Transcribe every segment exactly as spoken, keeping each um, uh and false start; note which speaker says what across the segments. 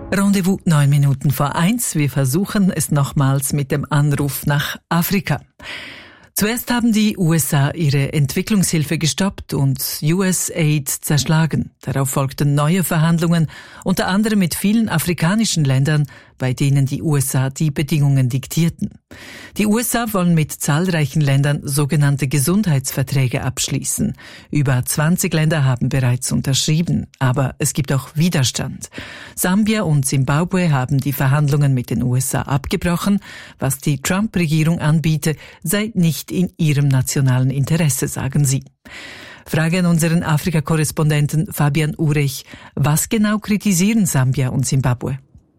Speaker 1: Rendezvous neun Minuten vor eins. Wir versuchen es nochmals mit dem Anruf nach Afrika. Zuerst haben die U S A ihre Entwicklungshilfe gestoppt und U S Aid zerschlagen. Darauf folgten neue Verhandlungen, unter anderem mit vielen afrikanischen Ländern, bei denen die U S A die Bedingungen diktierten. Die U S A wollen mit zahlreichen Ländern sogenannte Gesundheitsverträge abschließen. Über zwanzig Länder haben bereits unterschrieben, aber es gibt auch Widerstand. Sambia und Zimbabwe haben die Verhandlungen mit den U S A abgebrochen. Was die Trump-Regierung anbiete, sei nicht in ihrem nationalen Interesse, sagen sie. Frage an unseren Afrika-Korrespondenten Fabian Urech. Was genau kritisieren Sambia und Zimbabwe?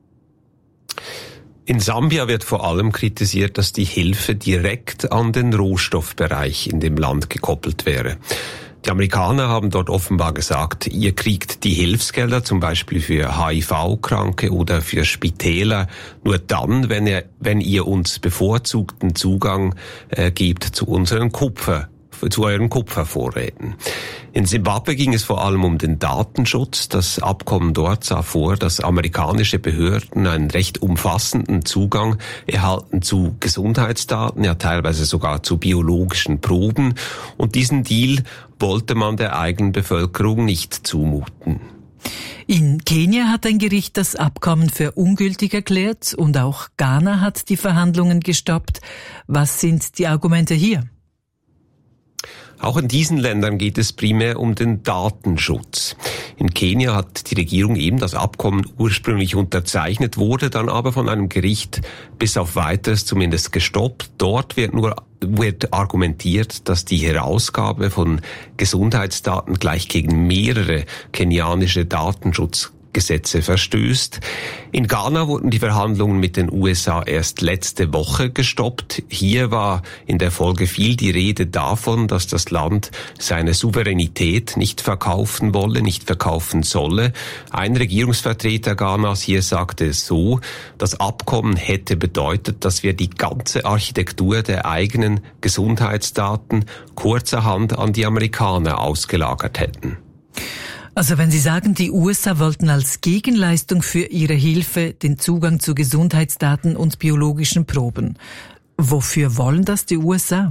Speaker 2: In Sambia wird vor allem kritisiert, dass die Hilfe direkt an den Rohstoffbereich in dem Land gekoppelt wäre. Die Amerikaner haben dort offenbar gesagt, ihr kriegt die Hilfsgelder zum Beispiel für H I V-Kranke oder für Spitäler nur dann, wenn ihr, wenn ihr uns bevorzugten Zugang äh, gebt zu unseren Kupfer. zu euren Kupfervorräten. In Zimbabwe ging es vor allem um den Datenschutz. Das Abkommen dort sah vor, dass amerikanische Behörden einen recht umfassenden Zugang erhalten zu Gesundheitsdaten, ja teilweise sogar zu biologischen Proben. Und diesen Deal wollte man der eigenen Bevölkerung nicht zumuten.
Speaker 1: In Kenia hat ein Gericht das Abkommen für ungültig erklärt und auch Ghana hat die Verhandlungen gestoppt. Was sind die Argumente hier?
Speaker 2: Auch in diesen Ländern geht es primär um den Datenschutz. In Kenia hat die Regierung eben das Abkommen ursprünglich unterzeichnet, wurde dann aber von einem Gericht bis auf Weiteres zumindest gestoppt. Dort wird nur wird argumentiert, dass die Herausgabe von Gesundheitsdaten gleich gegen mehrere kenianische Datenschutz Gesetze verstößt. In Ghana wurden die Verhandlungen mit den U S A erst letzte Woche gestoppt. Hier war in der Folge viel die Rede davon, dass das Land seine Souveränität nicht verkaufen wolle, nicht verkaufen solle. Ein Regierungsvertreter Ghanas hier sagte es so, das Abkommen hätte bedeutet, dass wir die ganze Architektur der eigenen Gesundheitsdaten kurzerhand an die Amerikaner ausgelagert hätten.
Speaker 1: Also wenn Sie sagen, die U S A wollten als Gegenleistung für ihre Hilfe den Zugang zu Gesundheitsdaten und biologischen Proben. Wofür wollen das die U S A?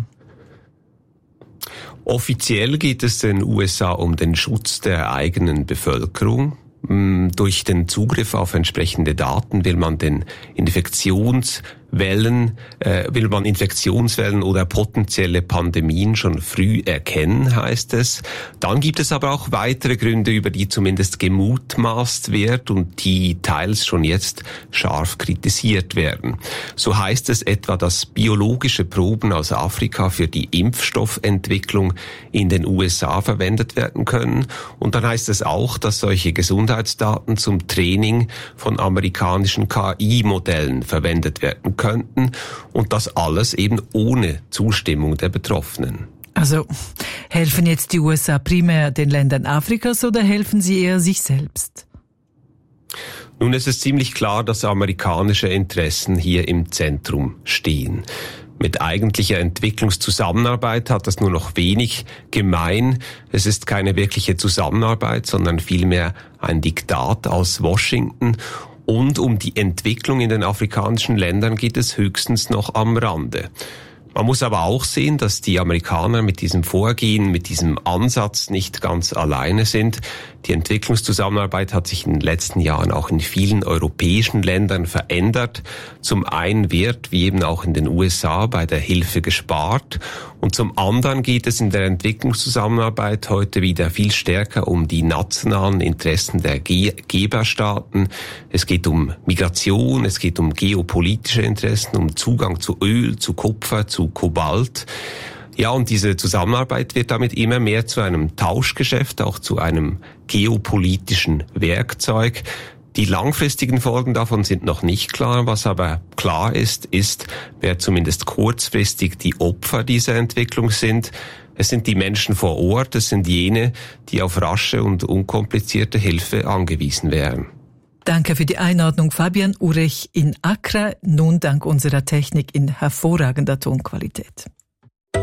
Speaker 2: Offiziell geht es den U S A um den Schutz der eigenen Bevölkerung. Durch den Zugriff auf entsprechende Daten will man den Infektionswellen, äh, will man Infektionswellen oder potenzielle Pandemien schon früh erkennen, heißt es. Dann gibt es aber auch weitere Gründe, über die zumindest gemutmaßt wird und die teils schon jetzt scharf kritisiert werden. So heißt es etwa, dass biologische Proben aus Afrika für die Impfstoffentwicklung in den U S A verwendet werden können. Und dann heißt es auch, dass solche Gesundheitsdaten zum Training von amerikanischen K I-Modellen verwendet werden könnten und das alles eben ohne Zustimmung der Betroffenen.
Speaker 1: Also helfen jetzt die U S A primär den Ländern Afrikas oder helfen sie eher sich selbst?
Speaker 2: Nun, es ist ziemlich klar, dass amerikanische Interessen hier im Zentrum stehen. Mit eigentlicher Entwicklungszusammenarbeit hat das nur noch wenig gemein. Es ist keine wirkliche Zusammenarbeit, sondern vielmehr ein Diktat aus Washington. Und um die Entwicklung in den afrikanischen Ländern geht es höchstens noch am Rande. Man muss aber auch sehen, dass die Amerikaner mit diesem Vorgehen, mit diesem Ansatz nicht ganz alleine sind. Die Entwicklungszusammenarbeit hat sich in den letzten Jahren auch in vielen europäischen Ländern verändert. Zum einen wird, wie eben auch in den U S A, bei der Hilfe gespart. Und zum anderen geht es in der Entwicklungszusammenarbeit heute wieder viel stärker um die nationalen Interessen der Ge- Geberstaaten. Es geht um Migration, es geht um geopolitische Interessen, um Zugang zu Öl, zu Kupfer, zu Kobalt. Ja, und diese Zusammenarbeit wird damit immer mehr zu einem Tauschgeschäft, auch zu einem geopolitischen Werkzeug. Die langfristigen Folgen davon sind noch nicht klar. Was aber klar ist, ist, wer zumindest kurzfristig die Opfer dieser Entwicklung sind. Es sind die Menschen vor Ort, es sind jene, die auf rasche und unkomplizierte Hilfe angewiesen wären.
Speaker 1: Danke für die Einordnung, Fabian Urech in Accra, nun dank unserer Technik in hervorragender Tonqualität.